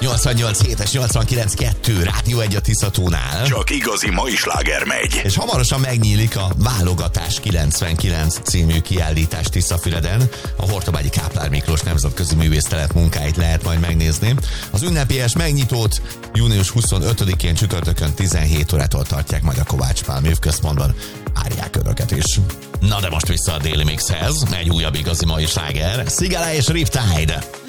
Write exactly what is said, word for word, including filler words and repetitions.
nyolcvannyolc hét és nyolcvankilenc kettő Rádió egy a Tiszatónál. Csak igazi mai sláger megy. És hamarosan megnyílik a Válogatás kilencvenkilenc című kiállítás Tiszafüreden. A Hortobágyi Káplár Miklós Nemzetközi Művésztelet munkáit lehet majd megnézni. Az ünnepélyes megnyitót június huszonötödikén csütörtökön tizenhét órától tartják majd a Kovács Pál Művközpontban. Várják önöket is. Na de most vissza a Daily Mixhez, egy újabb igazi mai sláger, Sigala és Riptide.